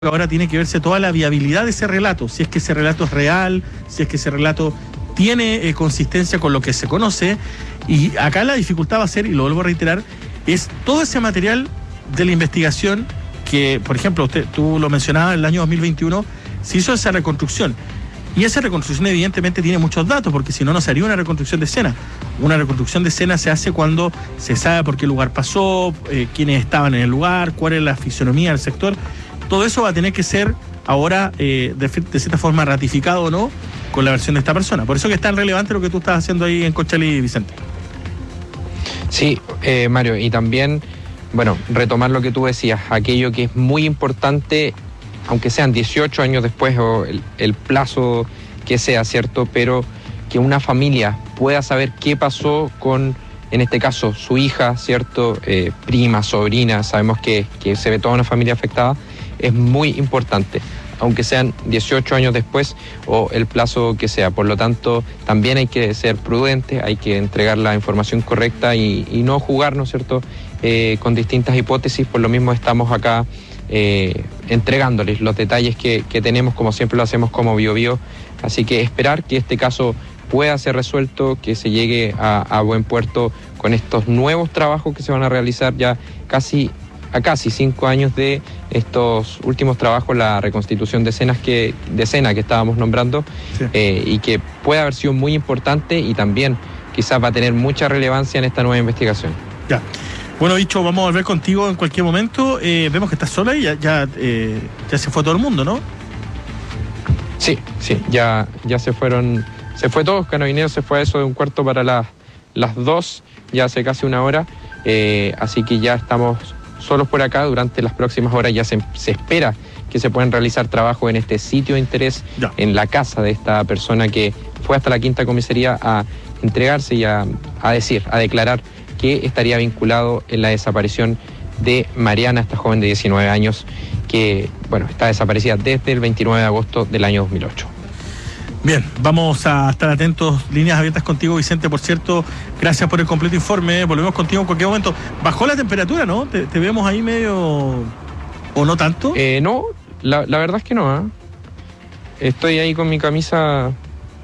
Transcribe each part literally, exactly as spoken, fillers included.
ahora tiene que verse toda la viabilidad de ese relato, si es que ese relato es real, si es que ese relato tiene eh, consistencia con lo que se conoce. Y acá la dificultad va a ser, y lo vuelvo a reiterar, es todo ese material de la investigación que, por ejemplo, usted, tú lo mencionabas, en el año dos mil veintiuno se hizo esa reconstrucción. Y esa reconstrucción evidentemente tiene muchos datos, porque si no, no se haría una reconstrucción de escena. Una reconstrucción de escena se hace cuando se sabe por qué lugar pasó, eh, quiénes estaban en el lugar, cuál es la fisonomía del sector. Todo eso va a tener que ser ahora, eh, de, de cierta forma, ratificado o no, con la versión de esta persona. Por eso que es tan relevante lo que tú estás haciendo ahí en Conchalí, Vicente. Sí, eh, Mario, y también, bueno, retomar lo que tú decías, aquello que es muy importante, aunque sean dieciocho años después o el, el plazo que sea, ¿cierto? Pero que una familia pueda saber qué pasó con, en este caso, su hija, ¿cierto? Eh, prima, sobrina, sabemos que, que se ve toda una familia afectada, es muy importante, aunque sean dieciocho años después o el plazo que sea. Por lo tanto, también hay que ser prudentes, hay que entregar la información correcta y, y no jugar, ¿no es cierto?, eh, con distintas hipótesis. Por lo mismo estamos acá eh, entregándoles los detalles que, que tenemos, como siempre lo hacemos como Bio Bio. Así que esperar que este caso pueda ser resuelto, que se llegue a, a buen puerto con estos nuevos trabajos que se van a realizar ya casi a casi cinco años de estos últimos trabajos, la reconstitución de escenas que, de escena que estábamos nombrando, sí. eh, y que puede haber sido muy importante y también quizás va a tener mucha relevancia en esta nueva investigación. Ya. Bueno, Bicho, vamos a volver contigo en cualquier momento. Eh, vemos que estás sola y ya, ya, eh, ya se fue todo el mundo, ¿no? Sí, sí, ya, ya se fueron, se fue todos, Carabineros se fue a eso de un cuarto para las, las dos, ya hace casi una hora, eh, así que ya estamos solos por acá. Durante las próximas horas ya se, se espera que se puedan realizar trabajos en este sitio de interés, ya. En la casa de esta persona que fue hasta la quinta comisaría a entregarse y a, a decir, a declarar que estaría vinculado en la desaparición de Mariana, esta joven de diecinueve años que, bueno, está desaparecida desde el veintinueve de agosto del año dos mil ocho. Bien, vamos a estar atentos, líneas abiertas contigo, Vicente. Por cierto, gracias por el completo informe. Volvemos contigo en cualquier momento. Bajó la temperatura, ¿no? ¿Te, te vemos ahí medio... o no tanto? Eh, no, la, la verdad es que no, ¿eh? Estoy ahí con mi camisa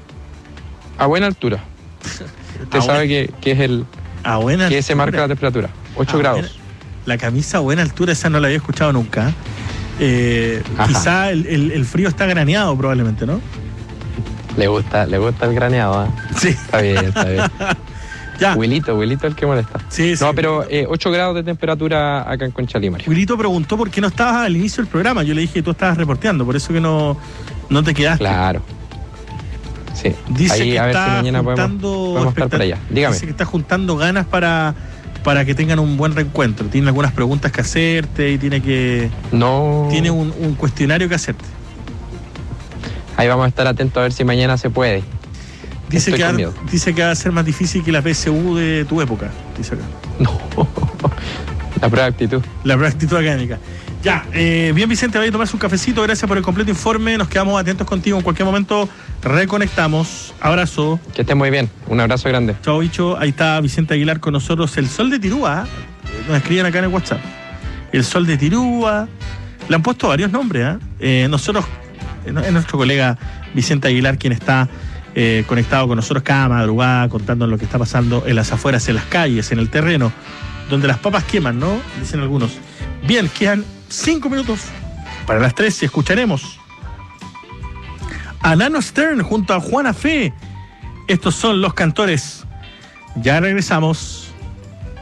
a buena altura. Usted sabe que, que es el... A buena que altura. se marca la temperatura, ocho a grados. Buena, la camisa a buena altura, esa no la había escuchado nunca. Eh, quizá el, el, el frío está graneado probablemente, ¿no? Le gusta, le gusta el graneado, ¿eh? Sí. Está bien, está bien. Ya. Wilito, Wilito el que molesta. Sí, sí. No, pero eh, ocho grados de temperatura acá en Conchalí, Mario. Wilito preguntó por qué no estabas al inicio del programa. Yo le dije que tú estabas reporteando, por eso que no, no te quedaste. Claro. Sí. Dice ahí, que a ver está si mañana podemos, podemos estar por allá. Dígame. Dice que está juntando ganas para, para que tengan un buen reencuentro. Tiene algunas preguntas que hacerte y tiene que... No. Tiene un, un cuestionario que hacerte. Ahí vamos a estar atentos a ver si mañana se puede. Dice que, va, dice que va a ser más difícil que la P S U de tu época, dice acá. No, la prueba de actitud. La prueba de actitud académica. Ya, eh, bien, Vicente, vaya a tomarse un cafecito. Gracias por el completo informe. Nos quedamos atentos contigo. En cualquier momento reconectamos. Abrazo. Que esté muy bien. Un abrazo grande. Chao, bicho. Ahí está Vicente Aguilar con nosotros. El Sol de Tirúa. Nos escriben acá en el WhatsApp. El Sol de Tirúa. Le han puesto varios nombres. ¿eh? Eh, nosotros, es nuestro colega Vicente Aguilar quien está Eh, conectado con nosotros cada madrugada, contándonos lo que está pasando en las afueras, en las calles, en el terreno, donde las papas queman, ¿no? Dicen algunos. Bien, quedan cinco minutos para las tres y escucharemos a Nano Stern junto a Juana Fe. Estos son Los Cantores. Ya regresamos.